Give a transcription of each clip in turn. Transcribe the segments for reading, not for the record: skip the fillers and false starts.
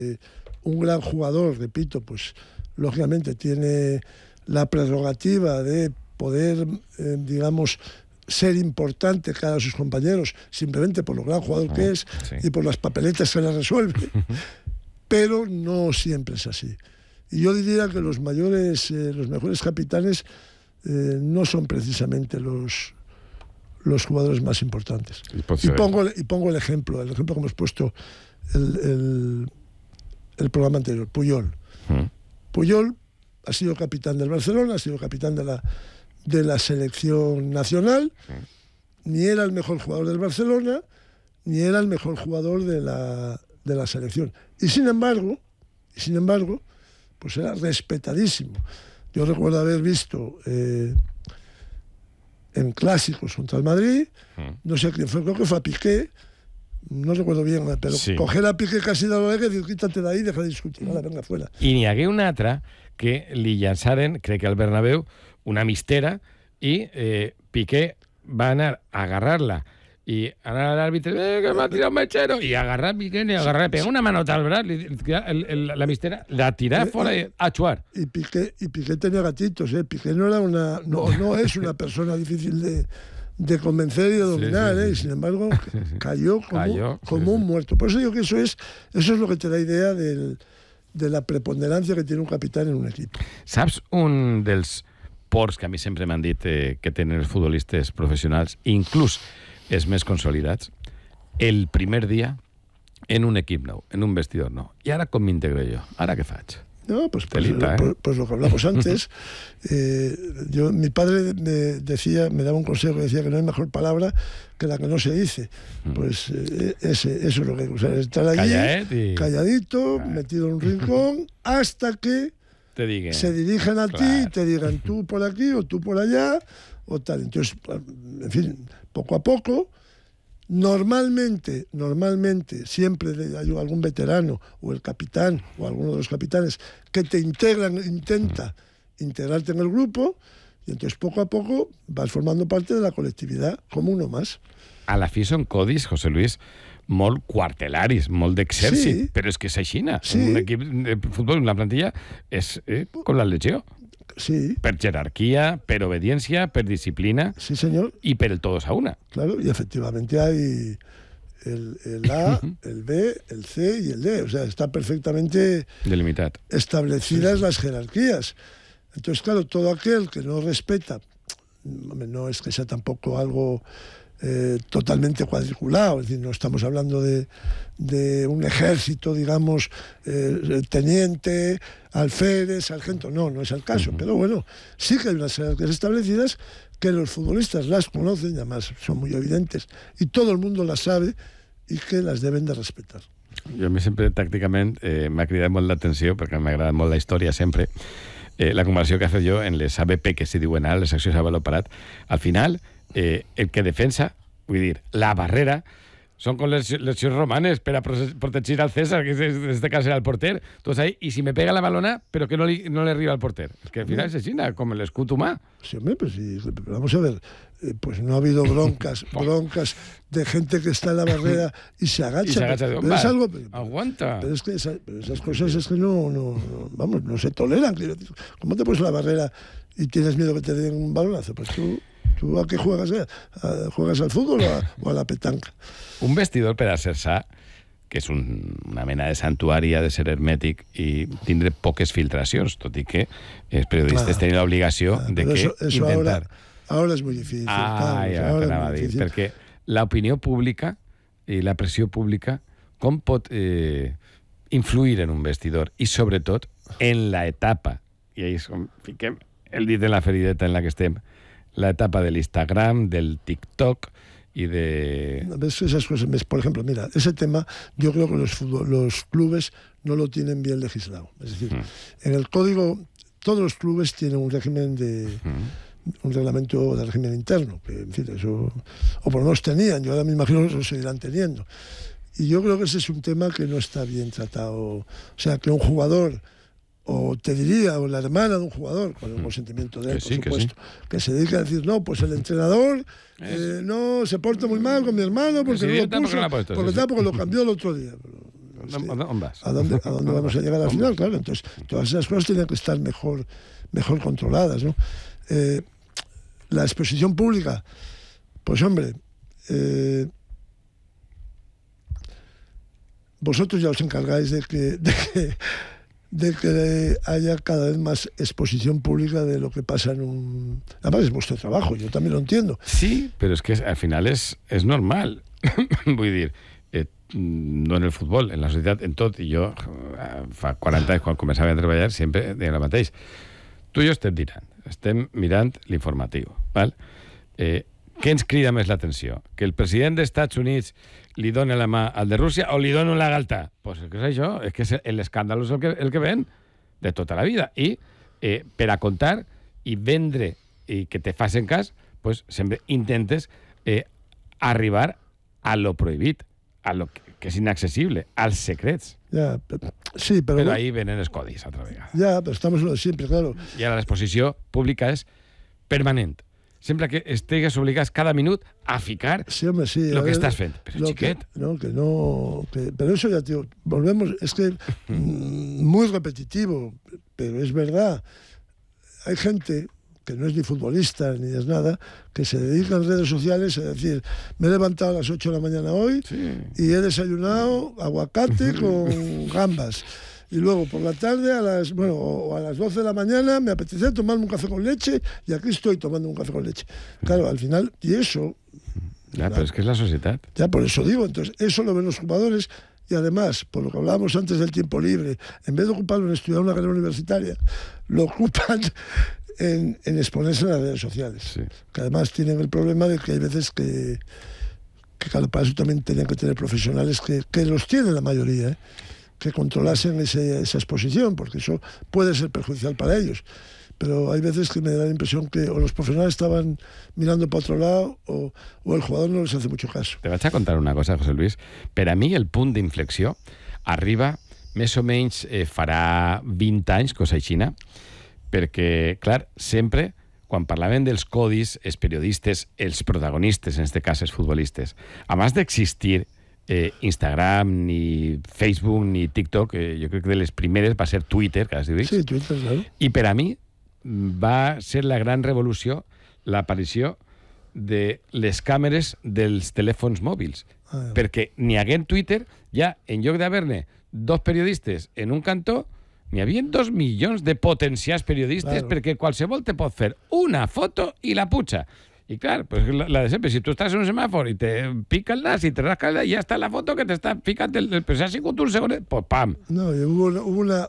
Un gran jugador, repito, pues lógicamente tiene la prerrogativa de poder, digamos, ser importante cara a sus compañeros, simplemente por lo gran jugador que es y por las papeletas que le resuelve, pero no siempre es así. Y yo diría que los mejores capitanes no son precisamente los jugadores más importantes. Y pongo el ejemplo que hemos puesto el programa anterior, Puyol. Puyol ha sido capitán del Barcelona, ha sido capitán de la selección nacional, ni era el mejor jugador del Barcelona, ni era el mejor jugador de la selección. Y sin embargo, pues era respetadísimo. Yo recuerdo haber visto en clásicos contra el Madrid, no sé quién fue, creo que fue a Piqué, no recuerdo bien, però coger a Piqué casi de l'orella i dir, quítate d'ahí, deja de discutir, venga, fuera. I n'hi hagué una altra que li llançaren, crec que al Bernabéu, una mistera, i Piqué va anar a agarrar-la y anar l'àrbitre, que m'ha tirat un mechero, i agarrar Piqué, le pegó una manota al braç, la mistera, la tirà fora a chuar. Y Piqué tenía gatitos, Piqué no era no es una persona difícil de convencer y de dominar, y sin embargo cayó como un muerto. Por eso digo que eso es lo que te da idea de la preponderancia que tiene un capitán en un equipo. Saps un dels ports que a mi sempre m'han dit que tenen els futbolistes professionals, inclús els més consolidats, el primer dia en un equip nou, en un vestidor nou. I ara com m'integro jo? Ara què faig? No, pues lo que hablamos antes. Mi padre me daba un consejo que decía que no hay mejor palabra que la que no se dice. Pues eso es lo que hay que usar. Estar allí, calladito, metido en un rincón, hasta que se dirigen a ti y te digan tú por aquí o tú por allá o tal. Entonces, en fin, poco a poco. Normalmente, siempre hay algún veterano o el capitán o alguno de los capitanes que te intenta integrarte en el grupo y entonces poco a poco vas formando parte de la colectividad como uno más. A la fi són codis, José Luis, molt quartelaris, molt d'exèrcit, però és que és aixina. Un equip de futbol, una plantilla, és com la legió. Sí. Per jerarquía, per obediencia, per disciplina. Sí, señor. Y per el todos a una. Claro, y efectivamente hay el A, el B, el C y el D. O sea, está perfectamente delimitat. Establecidas las jerarquías. Entonces, claro, todo aquel que no respeta, no es que sea tampoco algo totalmente cuadriculado, es decir, no estamos hablando de un ejército, digamos, teniente, alférez, sargento, no es el caso, pero bueno, sí que hay unas jerarquías establecidas que los futbolistas las conocen, y además son muy evidentes, y todo el mundo las sabe y que las deben de respetar. Jo a mi sempre, tàcticament, m'ha cridat molt l'atenció, perquè m'agrada molt la història sempre, la comparació que ha fet jo en les ABP, que s'hi diuen ara, les accions a valor parat, al final, el que defensa, vull dir, la barrera, són com les legions romanes per a protegir al César, que en este cas era el porter. Entonces ahí, y si me pega la balona, pero que no le arriba al porter. Es que al final es así, como el escut humà. Sí, hombre, pues sí, vamos a ver, pues no ha habido broncas de gente que está en la barrera y se agacha. Pero es algo... Aguanta. Pero es que esas cosas es que no se toleran. ¿Cómo te pones la barrera y tienes miedo que te den un balonazo? Pues ¿Tú a qué juegas? ¿Juegas al fútbol o a la petanca? Un vestidor per a ser sa, que és una mena de santuari, ha de ser hermètic i tindre poques filtracions, tot i que els periodistes tenen l'obligació de que eso intentar... Ahora es muy difícil. Ja t'anava a dir, perquè l'opinió pública i la pressió pública com pot influir en un vestidor i sobretot en l'etapa, i ahí és com fiquem el dit en la ferideta en la que estem, l'etapa de l'Instagram, del TikTok y de... Esas cosas, por ejemplo, mira, ese tema yo creo que los clubes no lo tienen bien legislado. Es decir, en el código, todos los clubes tienen un régimen un reglamento de régimen interno, que en fin, eso, o por lo menos tenían, yo ahora me imagino que lo seguirán teniendo. Y yo creo que ese es un tema que no está bien tratado. O sea, que un jugador... o te diría, o la hermana de un jugador, con el consentimiento de él, por supuesto, que se dedica a decir, no, pues el entrenador no se porta muy mal con mi hermano porque no lo puso, porque lo cambió el otro día. ¿Dónde vas? ¿A dónde vamos a llegar al final? Claro, entonces todas esas cosas tienen que estar mejor controladas, ¿no? La exposición pública, pues hombre, vosotros ya os encargáis de que haya cada vez más exposición pública de lo que pasa en un... Además es vuestro trabajo, yo también lo entiendo. Sí, però és que al final és normal. Vull dir, no en el futbol, en la societat, en tot. I jo, fa 40 anys, quan començava a treballar, sempre deia el mateix. Tu i jo estem mirant l'informatiu, val? Què ens crida més l'atenció? Que el president dels Estats Units li dona la mà al de Rússia o li dona la galta? Pues què és això? És que l'escàndol és el que ven de tota la vida. I per a contar i vendre i que te facin cas, pues sempre intentes arribar a lo prohibit, a lo que és inaccesible, als secrets. Ja, sí, però ahí venen els codis altra vegada. Ja, però estamos en lo de siempre, claro. I ara l'exposició pública és permanent. Sempre que estigues obligats cada minut a ficar lo que estás fent. Pero chiquet. Pero eso ya, tío, volvemos, es que muy repetitivo, pero es verdad. Hay gente que no es ni futbolista ni es nada, que se dedica en redes sociales a decir, me he levantado a las 8 de la mañana hoy y he desayunado aguacate con gambas. Y luego por la tarde a las 12 de la mañana me apetece tomarme un café con leche y aquí estoy tomando un café con leche. Claro, al final, y eso... Ya, pero es que es la sociedad. Ya, por eso digo, entonces, eso lo ven los jugadores y además, por lo que hablábamos antes del tiempo libre, en vez de ocuparlo en estudiar una carrera universitaria, lo ocupan en exponerse en las redes sociales. Sí. Que además tienen el problema de que hay veces que claro, para eso también tenían que tener profesionales que los tienen la mayoría, que controlasen esa exposición, porque eso puede ser perjudicial para ellos. Pero hay veces que me da la impresión que o los profesionales estaban mirando para otro lado o el jugador no les hace mucho caso. Te vaig a contar una cosa, José Luis. Per a mi el punt d'inflexió arriba més o menys farà 20 anys, cosa aixina, perquè, clar, sempre, quan parlaven dels codis, els periodistes, els protagonistes, en aquest cas els futbolistes, abans d'existir Instagram, ni Facebook, ni TikTok, jo crec que de les primeres va ser Twitter, que has dit. Sí, Twitter, claro. I per a mi va ser la gran revolució l'aparició de les càmeres dels telèfons mòbils. Perquè n'hi hagué en Twitter, ja en lloc d'haver-ne 2 periodistes en un cantó, n'hi havia 2 milions de potencials periodistes, perquè qualsevol te pot fer una foto i la putxa. Y claro, pues la de siempre, si tú estás en un semáforo y te pica el nas y te rasca y ya está la foto que te está picando, pues si has sido tú un segundo, pues ¡pam! No, y hubo una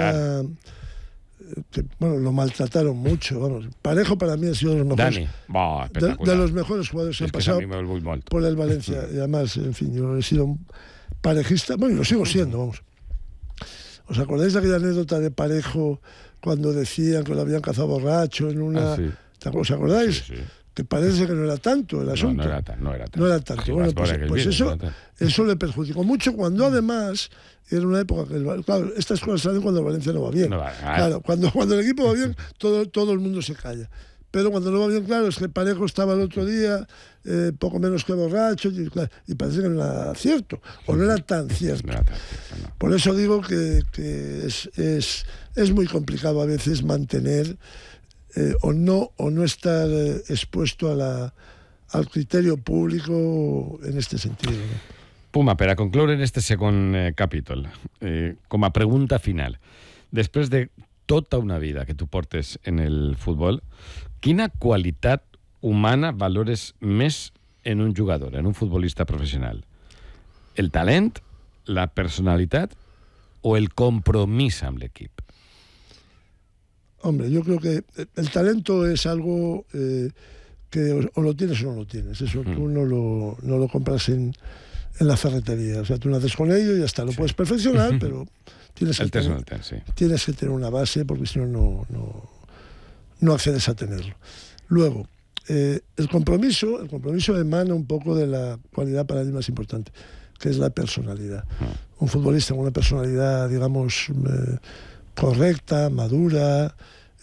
que, bueno, lo maltrataron mucho, vamos. Parejo para mí ha sido de los mejores. Dani, de los mejores jugadores que han pasado por el Valencia. Y además, en fin, yo he sido un parejista, bueno, y lo sigo siendo, vamos. ¿Os acordáis de aquella anécdota de Parejo cuando decían que lo habían cazado borracho en una... Sí. ¿Os acordáis? Sí. Que parece que no era tanto el asunto. No era tanto. Bueno, pues eso le perjudicó mucho cuando además era una época que, claro, estas cosas salen cuando el Valencia no va bien. Claro, cuando el equipo va bien, todo el mundo se calla. Pero cuando no va bien, claro, es que Parejo estaba el otro día poco menos que borracho y parece que no era cierto, o no era tan cierto. Por eso digo que es muy complicado a veces mantener o no estar expuesto al criterio público en este sentido, ¿no? Puma, per a concloure en este segon capítol, com a pregunta final, després de tota una vida que tu portes en el futbol, quina qualitat humana valores més en un jugador, en un futbolista professional? El talent, la personalitat o el compromís amb l'equip? Hombre, yo creo que el talento es algo que o lo tienes o no lo tienes. Eso tú no lo compras en la ferretería. O sea, tú naces con ello y ya está. Lo puedes perfeccionar, pero tienes que tener una base, porque si no accedes a tenerlo. Luego, el compromiso emana un poco de la cualidad para mí más importante, que es la personalidad. Un futbolista con una personalidad, digamos, correcta, madura,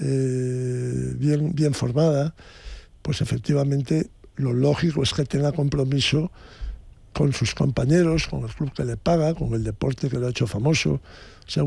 bien formada, pues efectivamente lo lógico es que tenga compromiso con sus compañeros, con el club que le paga, con el deporte que lo ha hecho famoso. O sea,